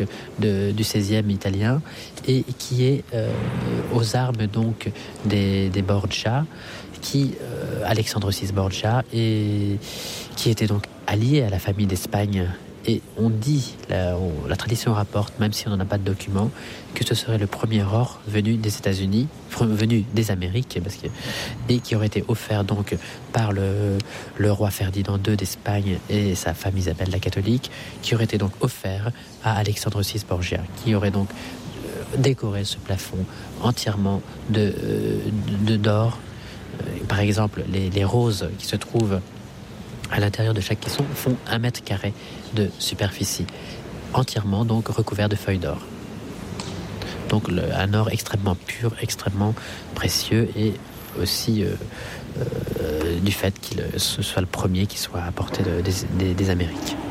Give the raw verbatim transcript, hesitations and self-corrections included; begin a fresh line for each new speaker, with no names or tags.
donc de, du seizième italien et qui est euh, aux armes donc des, des Borgia, qui euh, Alexandre six Borgia, et qui était donc allié à la famille d'Espagne. Et on dit, la, on, la tradition rapporte, même si on n'en a pas de documents, que ce serait le premier or venu des États-Unis, venu des Amériques, parce que, et qui aurait été offert donc par le, le roi Ferdinand deux d'Espagne et sa femme Isabelle la catholique, qui aurait été donc offert à Alexandre six Borgia, qui aurait donc euh, décoré ce plafond entièrement de, euh, de, d'or. Euh, par exemple, les, les roses qui se trouvent à l'intérieur de chaque caisson font un mètre carré de superficie, entièrement donc recouvert de feuilles d'or. Donc le, un or extrêmement pur, extrêmement précieux, et aussi euh, euh, du fait qu'il ce soit le premier qui soit apporté de, des, des, des Amériques.